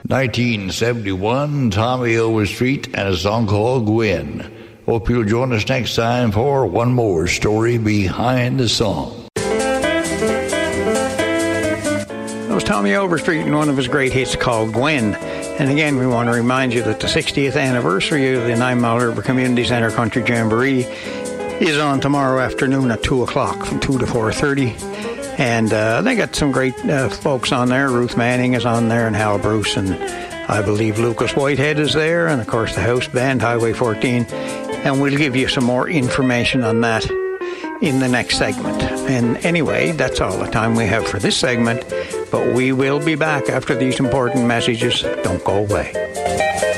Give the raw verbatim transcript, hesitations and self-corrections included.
nineteen seventy-one, Tommy Overstreet and a song called Gwen. Hope you'll join us next time for one more story behind the song. That was Tommy Overstreet and one of his great hits called Gwen. And again, we want to remind you that the sixtieth anniversary of the Nine Mile River Community Centre Country Jamboree is on tomorrow afternoon at two o'clock from two to four thirty. And uh, they got some great uh, folks on there. Ruth Manning is on there and Hal Bruce, and I believe Lucas Whitehead is there, and of course the house band, Highway fourteen. And we'll give you some more information on that in the next segment. And anyway, that's all the time we have for this segment, but we will be back after these important messages. Don't go away.